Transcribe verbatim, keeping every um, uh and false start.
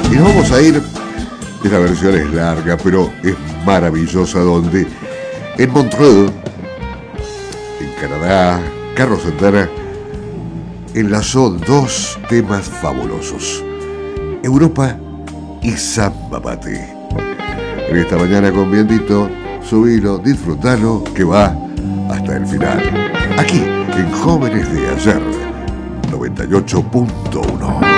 Y nos vamos a ir, esta versión es larga, pero es maravillosa, donde en Montreux, en Canadá, Carlos Santana enlazó dos temas fabulosos: Europa y Samba Mate. En esta mañana con Vientito, subilo, disfrutalo, que va hasta el final. Aquí, en Jóvenes de Ayer, noventa y ocho punto uno.